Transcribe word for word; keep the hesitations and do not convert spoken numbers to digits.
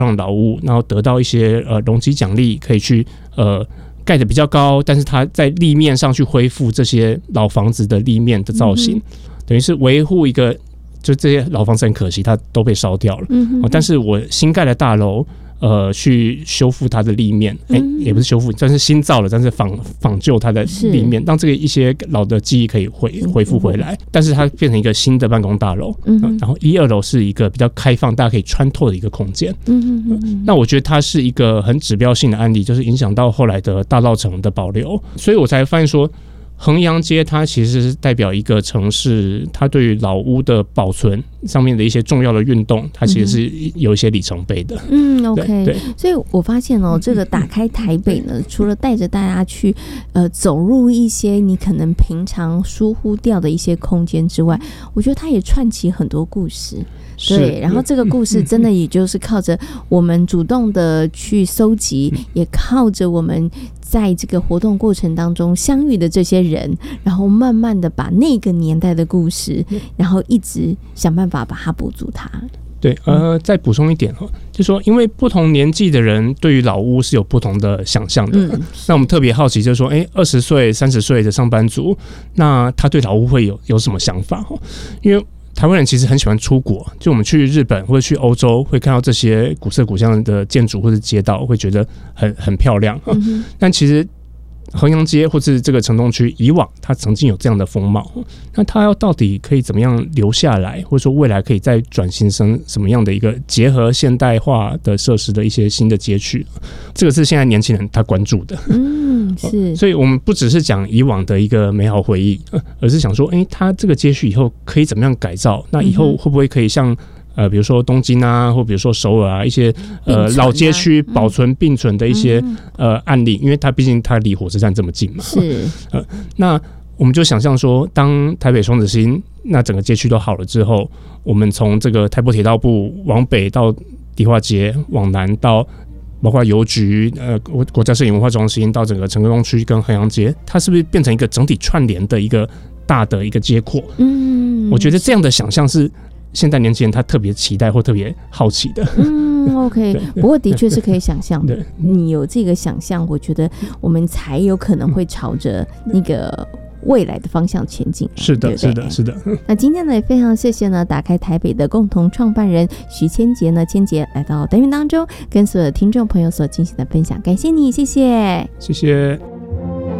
让老屋，然后得到一些呃容积奖励，可以去呃盖得比较高，但是它在立面上去恢复这些老房子的立面的造型，嗯、等于是维护一个，就这些老房子很可惜，它都被烧掉了。嗯、但是我新盖的大楼。呃，去修复它的立面，哎、欸，也不是修复，但是新造了，但是仿仿旧它的立面，让这个一些老的记忆可以恢恢复回来。但是它变成一个新的办公大楼，嗯、然后一二楼是一个比较开放，大家可以穿透的一个空间。嗯嗯嗯。那我觉得它是一个很指标性的案例，就是影响到后来的大稻埕的保留，所以我才发现说。衡阳街它其实是代表一个城市，它对于老屋的保存上面的一些重要的运动，它其实是有一些里程碑的。 嗯 ，OK， 对，所以我发现哦，这个打开台北呢，除了带着大家去呃走入一些你可能平常疏忽掉的一些空间之外，我觉得它也串起很多故事。对，然后这个故事真的也就是靠着我们主动的去搜集，也靠着我们在这个活动过程当中相遇的这些人，然后慢慢的把那个年代的故事，然后一直想办法把它补足它。 对，呃，再补充一点哈，就是说，因为不同年纪的人对于老屋是有不同的想象的。嗯、那我们特别好奇，就是说，哎，二十岁、三十岁的上班族，那他对老屋会有有什么想法？因为台湾人其实很喜欢出国，就我们去日本或者去欧洲，会看到这些古色古香的建筑或者街道，会觉得很很漂亮。嗯、但其实衡阳街或是这个城东区，以往它曾经有这样的风貌，那它要到底可以怎么样留下来，或者说未来可以再转型成什么样的一个结合现代化的设施的一些新的街区，这个是现在年轻人他关注的。嗯，是，所以我们不只是讲以往的一个美好回忆，而是想说，哎、欸，它这个街区以后可以怎么样改造？那以后会不会可以像？呃，比如说东京啊，或比如说首尔啊，一些呃老街区保存并存的一些、嗯、呃案例，因为它毕竟它离火车站这么近嘛。是。呃，那我们就想象说，当台北双子星那整个街区都好了之后，我们从这个台北铁道部往北到迪化街，往南到包括邮局、呃国国家摄影文化中心，到整个成功东区跟衡阳街，它是不是变成一个整体串联的一个大的一个街廓？嗯，我觉得这样的想象是。现代年轻人他特别期待或特别好奇的。 嗯 ，OK， 不过的确是可以想象的。你有这个想象，我觉得我们才有可能会朝着那个未来的方向前进。 是的，是的，是的。 那今天呢，也非常谢谢呢，打开台北的共同创办人徐千杰呢，千杰来到单元当中，跟所有的听众朋友所进行的分享，感谢你，谢谢， 谢谢。